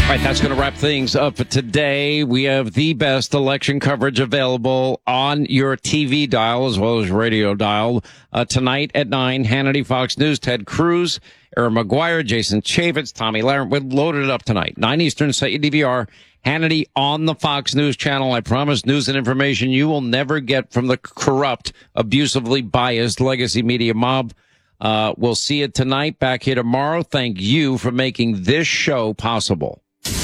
All right, that's going to wrap things up for today. We have the best election coverage available on your TV dial as well as radio dial. Tonight at 9, Hannity, Fox News, Ted Cruz, Aaron McGuire, Jason Chaffetz, Tommy Lahren. We're loaded up tonight. 9 Eastern, set your DVR. Hannity on the Fox News channel. I promise news and information you will never get from the corrupt, abusively biased legacy media mob. We'll see you tonight. Back here tomorrow. Thank you for making this show possible.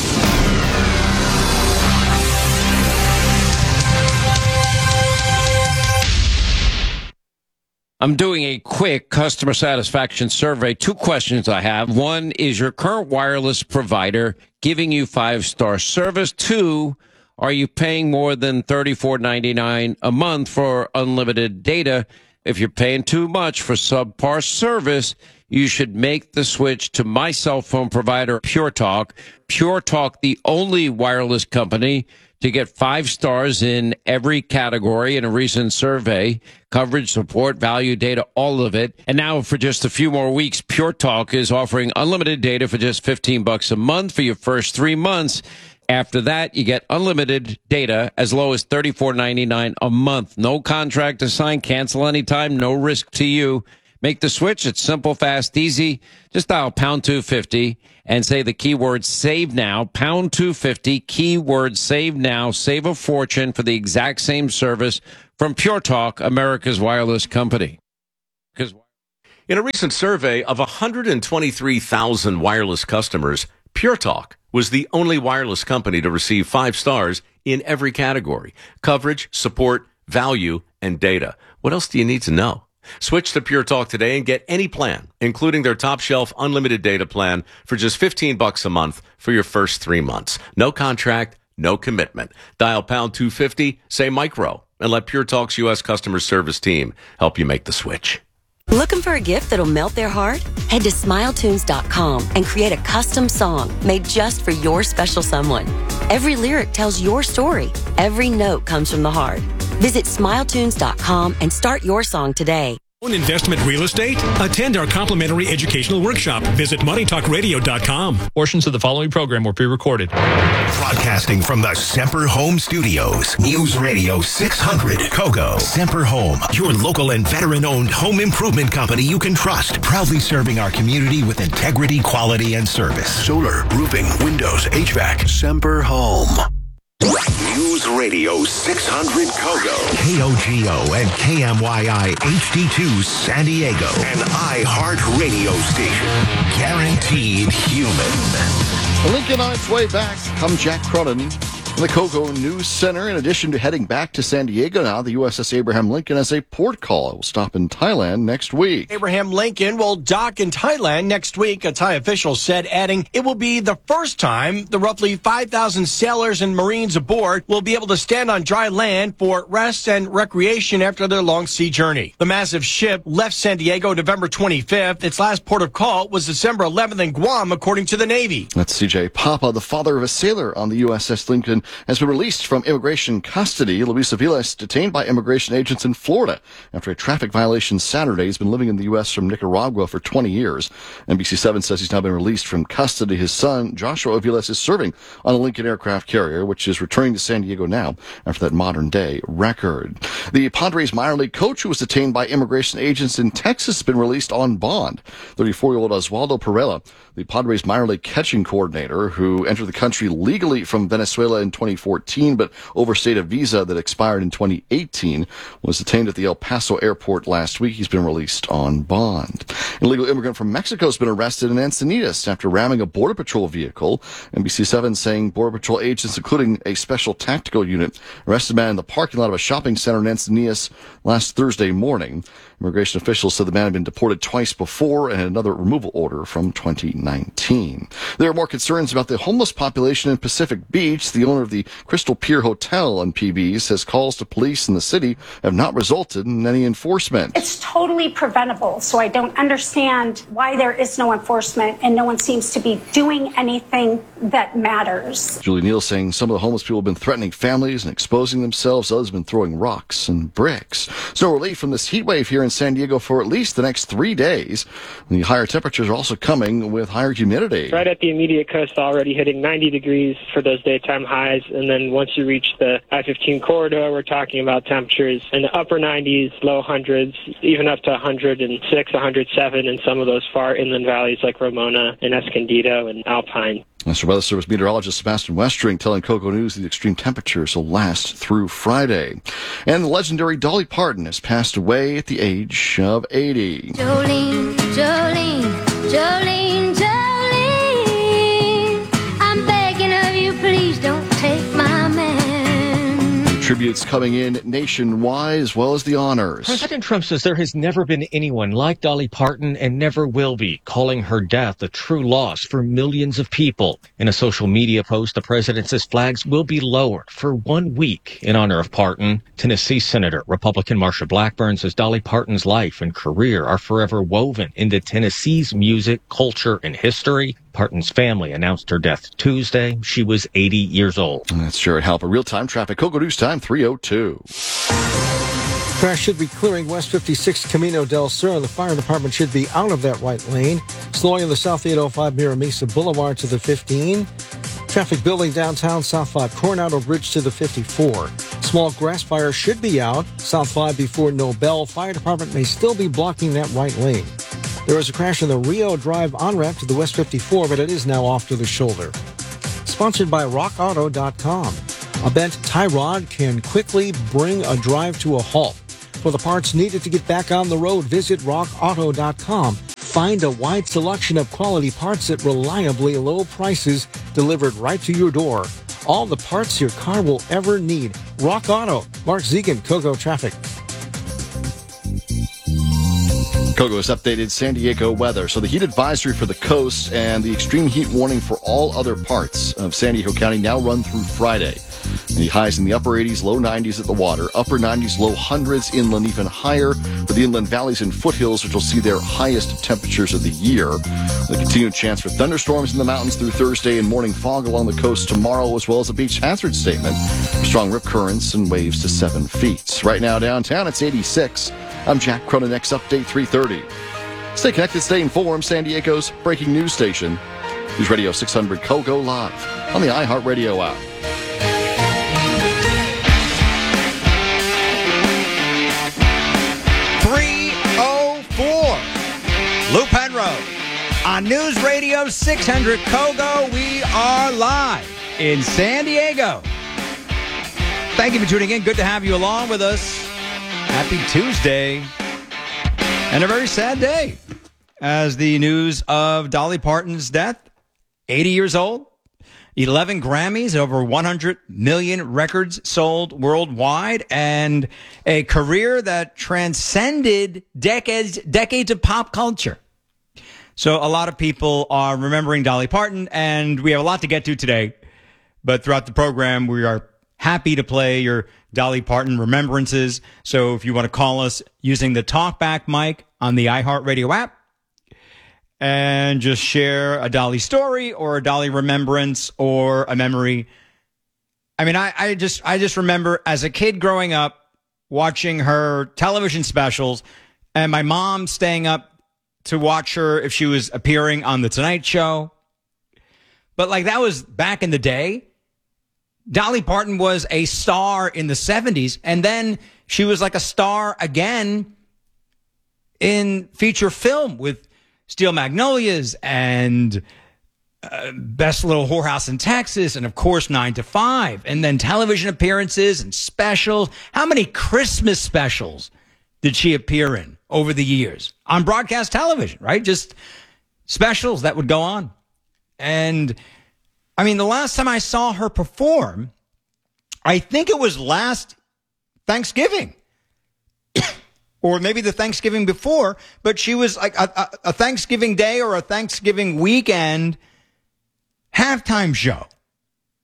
I'm doing a quick customer satisfaction survey. 2 questions I have. 1, is your current wireless provider giving you 5-star service? 2, are you paying more than $34.99 a month for unlimited data? If you're paying too much for subpar service, you should make the switch to my cell phone provider, Pure Talk. Pure Talk, the only wireless company to get 5 stars in every category in a recent survey. Coverage, support, value, data, all of it. And now for just a few more weeks, Pure Talk is offering unlimited data for just $15 a month for your first 3 months. After that, you get unlimited data as low as $34.99 a month. No contract to sign, cancel anytime, no risk to you. Make the switch. It's simple, fast, easy. Just dial pound 250 and say the keyword save now, pound 250, keyword save now. Save a fortune for the exact same service from Pure Talk, America's wireless company. In a recent survey of 123,000 wireless customers, Pure Talk was the only wireless company to receive 5 stars in every category: coverage, support, value, and data. What else do you need to know? Switch to Pure Talk today and get any plan, including their top shelf unlimited data plan for just $15 a month for your first 3 months. No contract, no commitment. Dial pound 250, say micro, and let Pure Talk's U.S. customer service team help you make the switch. Looking for a gift that'll melt their heart? Head to SmileTunes.com and create a custom song made just for your special someone. Every lyric tells your story. Every note comes from the heart. Visit SmileTunes.com and start your song today. Own investment real estate? Attend our complimentary educational workshop. Visit moneytalkradio.com. Portions of the following program were pre-recorded. Broadcasting from the Semper Home Studios. News Radio 600 Kogo. Semper Home, your local and veteran-owned home improvement company you can trust. Proudly serving our community with integrity, quality, and service. Solar, roofing, windows, HVAC. Semper Home. News Radio 600 Kogo. KOGO and KMYI HD2 San Diego. An iHeart radio station. Guaranteed human. Lincoln on its way back. Come Jack Cronin. In the Kogo News Center, in addition to heading back to San Diego now, the USS Abraham Lincoln has a port call. It will stop in Thailand next week. Abraham Lincoln will dock in Thailand next week, a Thai official said, adding it will be the first time the roughly 5,000 sailors and Marines aboard will be able to stand on dry land for rest and recreation after their long sea journey. The massive ship left San Diego November 25th. Its last port of call was December 11th in Guam, according to the Navy. That's CJ Papa, the father of a sailor on the USS Lincoln, has been released from immigration custody. Luis Avila is detained by immigration agents in Florida after a traffic violation Saturday. He's been living in the U.S. from Nicaragua for 20 years. NBC7 says he's now been released from custody. His son, Joshua Aviles, is serving on a Lincoln aircraft carrier, which is returning to San Diego now after that modern-day record. The Padres minor league coach who was detained by immigration agents in Texas has been released on bond. 34-year-old Oswaldo Perella, the Padres minor league catching coordinator who entered the country legally from Venezuela in 2014 but overstayed a visa that expired in 2018, was detained at the El Paso airport last week. He's been released on bond. An illegal immigrant from Mexico has been arrested in Encinitas after ramming a Border Patrol vehicle. NBC7 saying Border Patrol agents, including a special tactical unit, arrested a man in the parking lot of a shopping center in Encinitas last Thursday morning. Immigration officials said the man had been deported twice before and had another removal order from 2019. There are more concerns about the homeless population in Pacific Beach. The owner of the Crystal Pier Hotel in PB, says calls to police in the city have not resulted in any enforcement. It's totally preventable, so I don't understand why there is no enforcement and no one seems to be doing anything that matters. Julie Neal saying some of the homeless people have been threatening families and exposing themselves. Others have been throwing rocks and bricks. Snow relief from this heat wave here in San Diego for at least the next 3 days. The higher temperatures are also coming with higher humidity. Right at the immediate coast, already hitting 90 degrees for those daytime highs. And then once you reach the I-15 corridor, we're talking about temperatures in the upper 90s, low hundreds, even up to 106, 107 in some of those far inland valleys like Ramona and Escondido and Alpine. National Weather Service meteorologist Sebastian Westring telling Coco News the extreme temperatures will last through Friday. And the legendary Dolly Parton has passed away at the age of 80. Jolene, Jolene, Jolene, Jolene, I'm begging of you, please don't take my man. Tributes coming in nationwide as well as the honors. President Trump says there has never been anyone like Dolly Parton and never will be, calling her death a true loss for millions of people. In a social media post, the president says flags will be lowered for 1 week in honor of Parton. Tennessee Senator Republican Marsha Blackburn says Dolly Parton's life and career are forever woven into Tennessee's music, culture, and history. Parton's family announced her death Tuesday. She was 80 years old. And that's Jared Halper. Real-time traffic. Coco News time 3:02. Crash should be clearing West 56 Camino del Sur. The fire department should be out of that right lane. Slowing on the South 805 Mira Mesa Boulevard to the 15. Traffic building downtown, South 5 Coronado Bridge to the 54. Small grass fire should be out. South 5 before Nobel. Fire department may still be blocking that right lane. There was a crash in the Rio Drive on-ramp to the West 54, but it is now off to the shoulder. Sponsored by RockAuto.com. A bent tie rod can quickly bring a drive to a halt. For the parts needed to get back on the road, visit RockAuto.com. Find a wide selection of quality parts at reliably low prices delivered right to your door. All the parts your car will ever need. Rock Auto. Mark Zegan, Coco Traffic. Coco's updated San Diego weather. So the heat advisory for the coast and the extreme heat warning for all other parts of San Diego County now run through Friday. The highs in the upper 80s, low 90s at the water, upper 90s, low hundreds, inland even higher for the inland valleys and foothills, which will see their highest temperatures of the year. The continued chance for thunderstorms in the mountains through Thursday and morning fog along the coast tomorrow, as well as a beach hazard statement for strong rip currents and waves to 7 feet. Right now downtown, it's 86. I'm Jack Cronin, next update 3:30. Stay connected, stay informed. San Diego's breaking news station. News Radio 600 Coco live on the iHeartRadio app. Lou Penrose on News Radio 600 Kogo. We are live in San Diego. Thank you for tuning in. Good to have you along with us. Happy Tuesday. And a very sad day as the news of Dolly Parton's death, 80 years old, 11 Grammys, over 100 million records sold worldwide, and a career that transcended decades of pop culture. So a lot of people are remembering Dolly Parton, and we have a lot to get to today. But throughout the program, we are happy to play your Dolly Parton remembrances. So if you want to call us using the talkback mic on the iHeartRadio app, and just share a Dolly story or a Dolly remembrance or a memory. I mean, I just remember as a kid growing up watching her television specials and my mom staying up to watch her if she was appearing on The Tonight Show. But like that was back in the day. Dolly Parton was a star in the 70s, and then she was like a star again in feature film with Steel Magnolias and Best Little Whorehouse in Texas, and of course 9 to 5, and then television appearances and specials. How many Christmas specials did she appear in over the years on broadcast television, right? Just specials that would go on. And I mean, the last time I saw her perform, I think it was last Thanksgiving. Or maybe the Thanksgiving before, but she was like a Thanksgiving Day or a Thanksgiving weekend halftime show.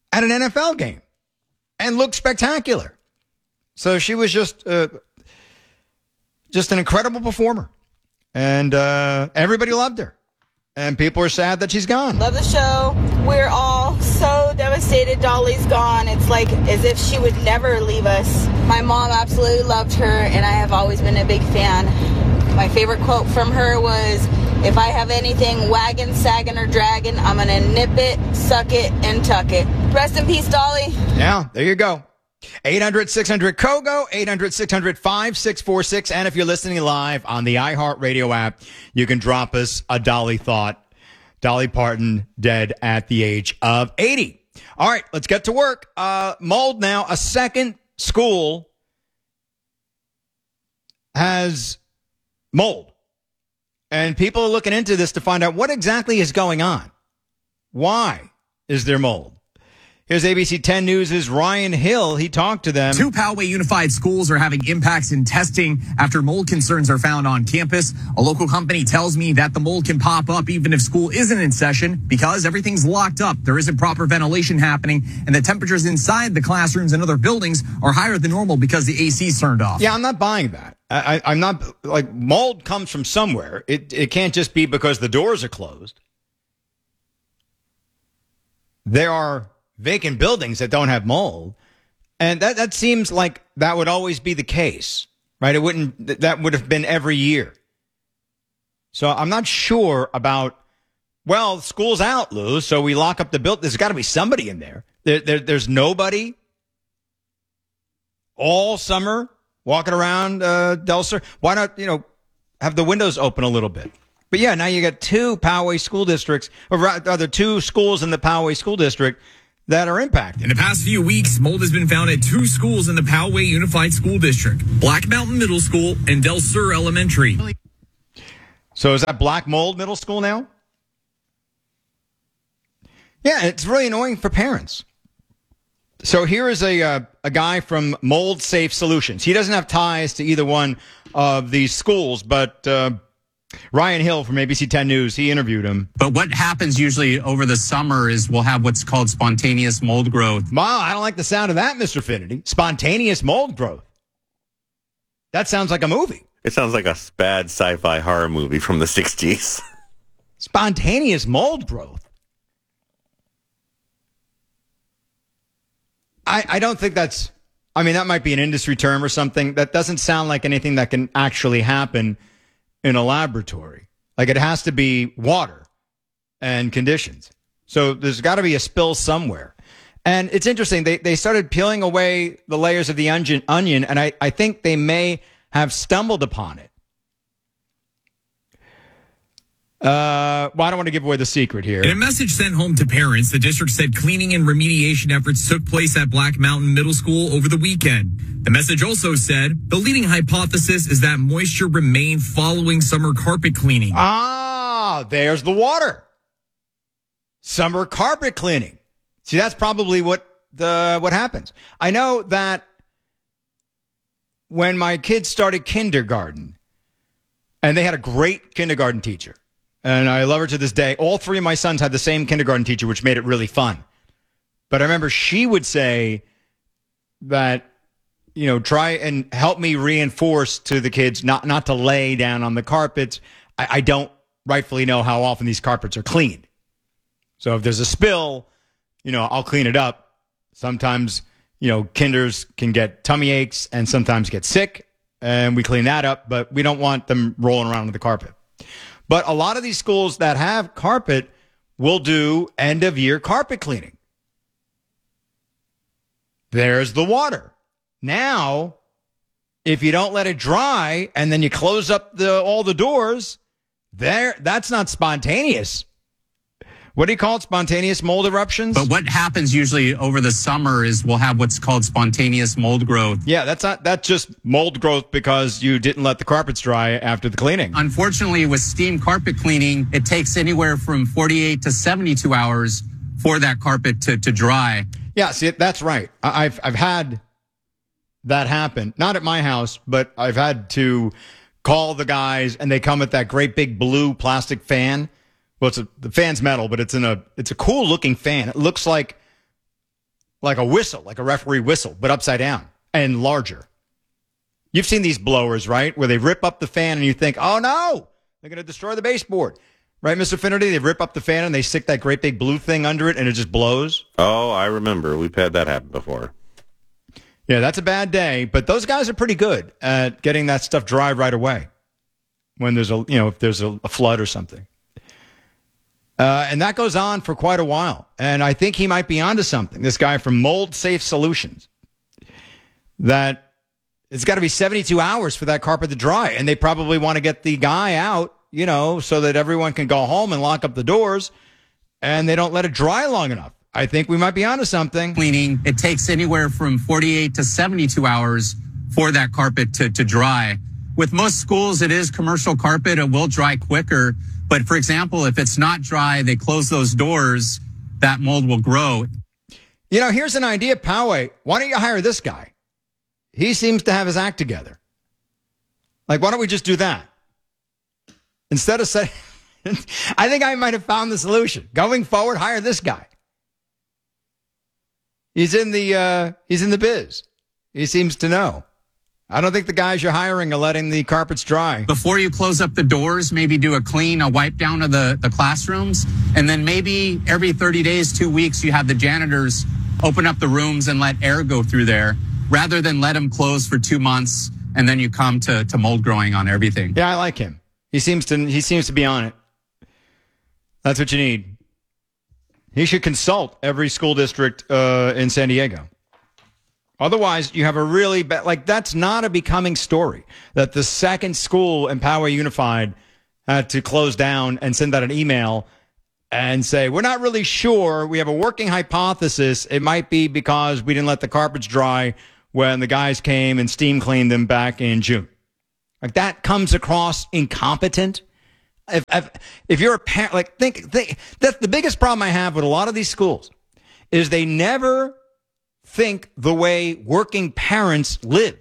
at an NFL game and looked spectacular. So she was just an incredible performer. And everybody loved her. And people are sad that she's gone. Love the show. We're all so devastated Dolly's gone. It's like as if she would never leave us. My mom absolutely loved her, and I have always been a big fan. My favorite quote from her was, "If I have anything wagging, sagging, or dragging, I'm going to nip it, suck it, and tuck it." Rest in peace, Dolly. Yeah, there you go. 800-600-KOGO, 800-600-5646. And if you're listening live on the iHeartRadio app, you can drop us a Dolly thought. Dolly Parton dead at the age of 80. All right, let's get to work. Mold now. A second school has mold. And people are looking into this to find out what exactly is going on. Why is there mold? Here's ABC 10 News' Ryan Hill. He talked to them. 2 Poway Unified schools are having impacts in testing after mold concerns are found on campus. A local company tells me that the mold can pop up even if school isn't in session because everything's locked up. There isn't proper ventilation happening, and the temperatures inside the classrooms and other buildings are higher than normal because the AC's turned off. Yeah, I'm not buying that. I'm not, like, mold comes from somewhere. It can't just be because the doors are closed. There are vacant buildings that don't have mold. And that seems like that would always be the case, right? That would have been every year. So I'm not sure about, well, school's out, Lou, so we lock up the building. There's got to be somebody in there. There's nobody all summer walking around Del Sur. Why not, have the windows open a little bit? But yeah, now you got 2 Poway school districts, or rather 2 schools in the Poway school district that are impacted. In the past few weeks, mold has been found at 2 schools in the Poway Unified School District, Black Mountain Middle School and Del Sur Elementary. So is that Black Mold Middle School now? Yeah, it's really annoying for parents. So here is a guy from Mold Safe Solutions. He doesn't have ties to either one of these schools, but Ryan Hill from ABC 10 News, he interviewed him. But what happens usually over the summer is we'll have what's called spontaneous mold growth. Wow, I don't like the sound of that, Mr. Finity. Spontaneous mold growth. That sounds like a movie. It sounds like a bad sci-fi horror movie from the 60s. Spontaneous mold growth. I don't think that's, that might be an industry term or something. That doesn't sound like anything that can actually happen in a laboratory. Like, it has to be water and conditions. So there's got to be a spill somewhere. And it's interesting. They started peeling away the layers of the onion, and I think they may have stumbled upon it. Well, I don't want to give away the secret here. In a message sent home to parents, the district said cleaning and remediation efforts took place at Black Mountain Middle School over the weekend. The message also said the leading hypothesis is that moisture remained following summer carpet cleaning. Ah, there's the water. Summer carpet cleaning. See, that's probably what happens. I know that when my kids started kindergarten, and they had a great kindergarten teacher, and I love her to this day. All 3 of my sons had the same kindergarten teacher, which made it really fun. But I remember she would say that, try and help me reinforce to the kids not to lay down on the carpets. I don't rightfully know how often these carpets are cleaned. So if there's a spill, I'll clean it up. Sometimes, kinders can get tummy aches and sometimes get sick, and we clean that up, but we don't want them rolling around on the carpet. But a lot of these schools that have carpet will do end-of-year carpet cleaning. There's the water. Now, if you don't let it dry and then you close up all the doors, that's not spontaneous. What do you call it? Spontaneous mold eruptions? But what happens usually over the summer is we'll have what's called spontaneous mold growth. Yeah, that's just mold growth because you didn't let the carpets dry after the cleaning. Unfortunately, with steam carpet cleaning, it takes anywhere from 48 to 72 hours for that carpet to dry. Yeah, see, that's right. I've had that happen. Not at my house, but I've had to call the guys, and they come with that great big blue plastic fan. Well, the fan's metal, but it's a cool looking fan. It looks like like a whistle, like a referee whistle, but upside down and larger. You've seen these blowers, right, where they rip up the fan and you think, oh, no, they're going to destroy the baseboard. Right, Mr. Finnerty? They rip up the fan and they stick that great big blue thing under it and it just blows. Oh, I remember. We've had that happen before. Yeah, that's a bad day, but those guys are pretty good at getting that stuff dry right away when there's if there's a flood or something. And that goes on for quite a while. And I think he might be onto something, this guy from Mold Safe Solutions, that it's got to be 72 hours for that carpet to dry. And they probably want to get the guy out, so that everyone can go home and lock up the doors, and they don't let it dry long enough. I think we might be onto something. Cleaning, it takes anywhere from 48 to 72 hours for that carpet to dry. With most schools, it is commercial carpet. It will dry quicker. But for example, if it's not dry, they close those doors, that mold will grow. Here's an idea, Poway. Why don't you hire this guy? He seems to have his act together. Like, why don't we just do that? Instead of saying, I think I might have found the solution. Going forward, hire this guy. He's in the biz. He seems to know. I don't think the guys you're hiring are letting the carpets dry. Before you close up the doors, maybe do a wipe down of the classrooms. And then maybe every 30 days, 2 weeks, you have the janitors open up the rooms and let air go through there rather than let them close for 2 months. And then you come to mold growing on everything. Yeah, I like him. He seems to be on it. That's what you need. He should consult every school district in San Diego. Otherwise, you have a really bad, that's not a becoming story. That the second school in Poway Unified had to close down and send out an email and say, we're not really sure. We have a working hypothesis. It might be because we didn't let the carpets dry when the guys came and steam cleaned them back in June. Like, that comes across incompetent. If you're a parent, think that's the biggest problem I have with a lot of these schools is they never think the way working parents live.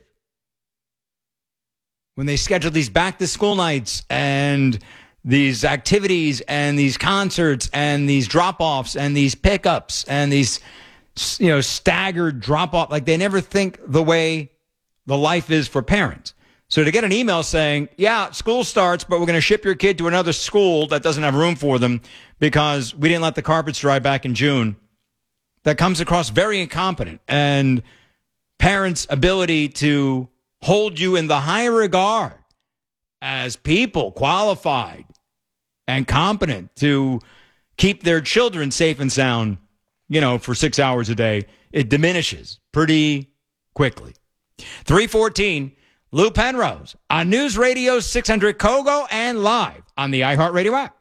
When they schedule these back to school nights and these activities and these concerts and these drop-offs and these pickups and these, staggered drop-off, they never think the way the life is for parents. So to get an email saying, yeah, school starts, but we're going to ship your kid to another school that doesn't have room for them because we didn't let the carpets dry back in June, that comes across very incompetent. And parents' ability to hold you in the high regard as people qualified and competent to keep their children safe and sound, for 6 hours a day, it diminishes pretty quickly. 3:14. Lou Penrose on News Radio 600 Kogo and live on the iHeartRadio app.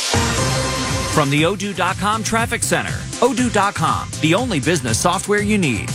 From the Odoo.com Traffic Center, Odoo.com, the only business software you need.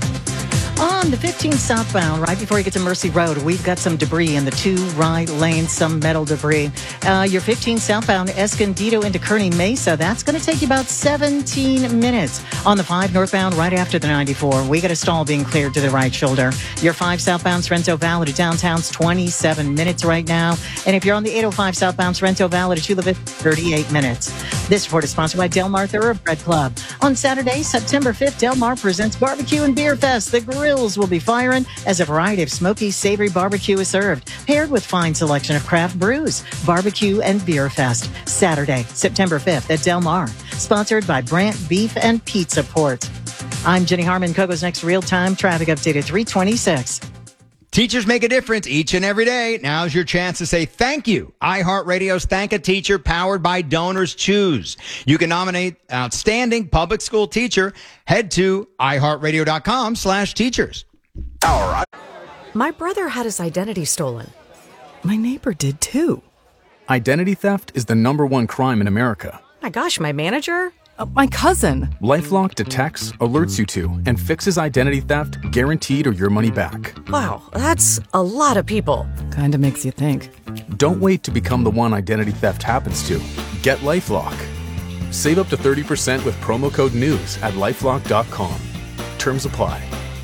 On the 15 southbound, right before you get to Mercy Road, we've got some debris in the 2 right lanes, some metal debris. Your 15 southbound, Escondido into Kearney Mesa, that's going to take you about 17 minutes. On the 5 northbound, right after the 94, we got a stall being cleared to the right shoulder. Your 5 southbound, Sorrento Valley to downtown's 27 minutes right now. And if you're on the 805 southbound, Sorrento Valley to Chula Vista, 38 minutes. This report is sponsored by Del Mar Thoroughbred Club. On Saturday, September 5th, Del Mar presents Barbecue and Beer Fest. The grills will be firing as a variety of smoky, savory barbecue is served, paired with fine selection of craft brews. Barbecue and Beer Fest, Saturday, September 5th at Del Mar. Sponsored by Brandt Beef and Pizza Port. I'm Jenny Harmon, Kogo's next real-time traffic update at 3:26. Teachers make a difference each and every day. Now's your chance to say thank you. iHeartRadio's Thank a Teacher, powered by Donors Choose. You can nominate outstanding public school teacher. Head to iHeartRadio.com/teachers. All right. My brother had his identity stolen. My neighbor did too. Identity theft is the #1 crime in America. My gosh, my manager? My cousin. LifeLock detects, alerts you to, and fixes identity theft guaranteed or your money back. Wow, that's a lot of people. Kinda makes you think. Don't wait to become the one identity theft happens to. Get LifeLock. Save up to 30% with promo code NEWS at LifeLock.com. Terms apply.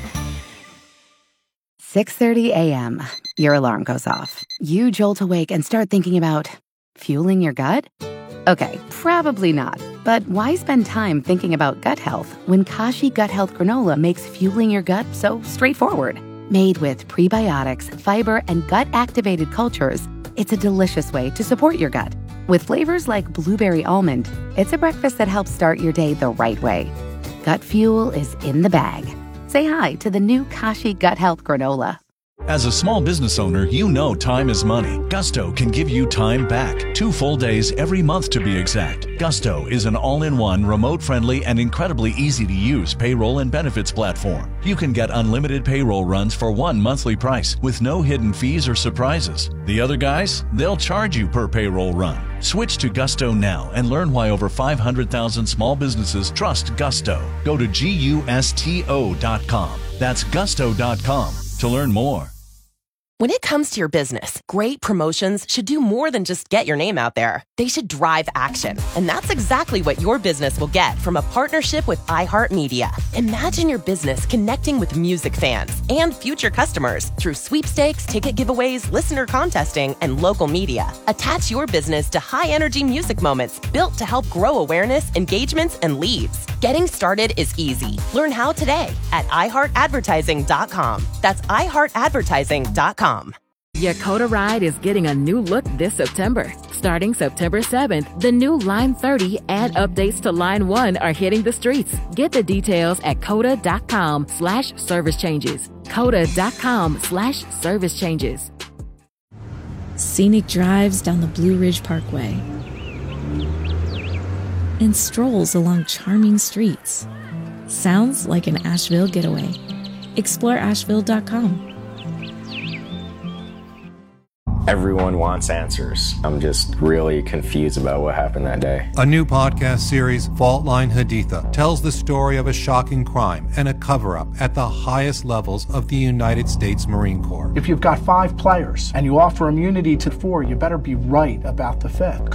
6:30 a.m. Your alarm goes off. You jolt awake and start thinking about fueling your gut? Okay, probably not. But why spend time thinking about gut health when Kashi Gut Health Granola makes fueling your gut so straightforward? Made with prebiotics, fiber, and gut-activated cultures, it's a delicious way to support your gut. With flavors like blueberry almond, it's a breakfast that helps start your day the right way. Gut fuel is in the bag. Say hi to the new Kashi Gut Health Granola. As a small business owner, you know time is money. Gusto can give you time back. 2 full days every month to be exact. Gusto is an all-in-one, remote-friendly, and incredibly easy-to-use payroll and benefits platform. You can get unlimited payroll runs for one monthly price with no hidden fees or surprises. The other guys, they'll charge you per payroll run. Switch to Gusto now and learn why over 500,000 small businesses trust Gusto. Go to GUSTO.com. That's Gusto.com to learn more. When it comes to your business, great promotions should do more than just get your name out there. They should drive action. And that's exactly what your business will get from a partnership with iHeartMedia. Imagine your business connecting with music fans and future customers through sweepstakes, ticket giveaways, listener contesting, and local media. Attach your business to high-energy music moments built to help grow awareness, engagements, and leads. Getting started is easy. Learn how today at iHeartAdvertising.com. That's iHeartAdvertising.com. Yakota Ride is getting a new look this September. Starting September 7th, the new Line 30 and updates to Line 1 are hitting the streets. Get the details at coda.com/service changes. coda.com/service changes. Scenic drives down the Blue Ridge Parkway and strolls along charming streets. Sounds like an Asheville getaway. Explore Asheville.com. Everyone wants answers. I'm just really confused about what happened that day. A new podcast series, Fault Line Haditha, tells the story of a shocking crime and a cover-up at the highest levels of the United States Marine Corps. If you've got 5 players and you offer immunity to 4, you better be right about the 5th.